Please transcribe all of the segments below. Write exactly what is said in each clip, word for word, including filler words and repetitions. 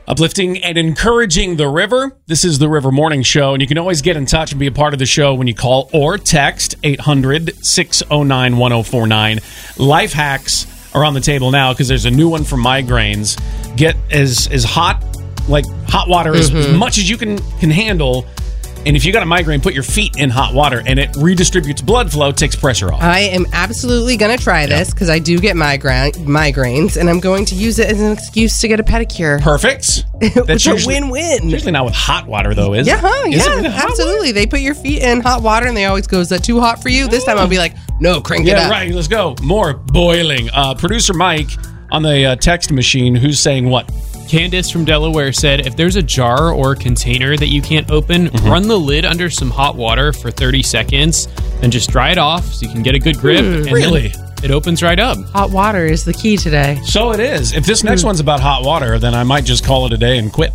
Uplifting and encouraging the river. This is the River Morning Show, and you can always get in touch and be a part of the show when you call or text eight hundred, six oh nine, one oh four nine. Life hacks are on the table now because there's a new one for migraines. Get as as hot, like hot water, mm-hmm. as, as much as you can, can handle. And if you got a migraine, put your feet in hot water, and it redistributes blood flow, takes pressure off. I am absolutely going to try this because I do get migra- migraines, and I'm going to use it as an excuse to get a pedicure. Perfect. That's a win-win. Usually not with hot water, though, is yeah, it? Huh, is yeah, it absolutely. They put your feet in hot water, and they always go, is that too hot for you? This time I'll be like, no, crank yeah, it up. Yeah, right. Let's go. More boiling. Uh, Producer Mike on the uh, text machine, who's saying what? Candace from Delaware said, if there's a jar or container that you can't open, mm-hmm. run the lid under some hot water for thirty seconds and just dry it off so you can get a good grip. Mm, and really? It opens right up. Hot water is the key today. So it is. If this next mm. one's about hot water, then I might just call it a day and quit.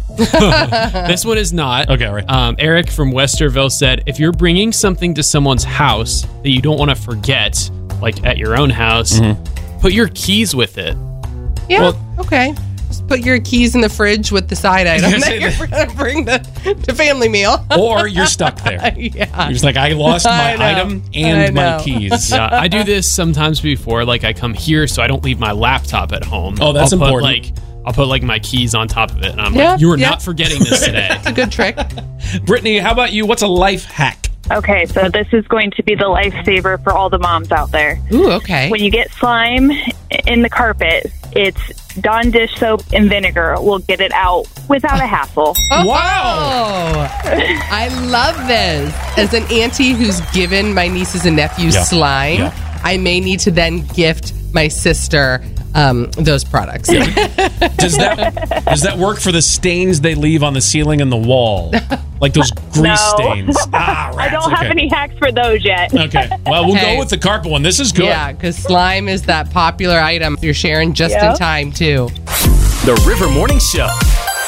This one is not. Okay, all right. Um, Eric from Westerville said, if you're bringing something to someone's house that you don't want to forget, like at your own house, mm-hmm. put your keys with it. Yeah, well, okay. Just put your keys in the fridge with the side item that you're going to bring to, to family meal. Or you're stuck there. Yeah. You're just like, I lost my I item and my keys. Yeah, I do this sometimes before. Like, I come here so I don't leave my laptop at home. Oh, that's I'll put, important. Like, I'll put, like, my keys on top of it. And I'm yeah, like, you are yeah. not forgetting this today. It's a good trick. Brittany, how about you? What's a life hack? Okay, so this is going to be the lifesaver for all the moms out there. Ooh, okay. When you get slime in the carpet, it's Dawn dish soap and vinegar will get it out without a hassle. Oh, wow. I love this. As an auntie who's given my nieces and nephews yeah. slime, yeah. I may need to then gift my sister um, those products. Yeah. Does that does that work for the stains they leave on the ceiling and the wall? Like those grease no. stains? Ah, rats. I don't okay. have any hacks for those yet. Okay. Well, we'll Hey. go with the carpet one. This is good. Yeah, because slime is that popular item you're sharing just Yeah. in time, too. The River Morning Show.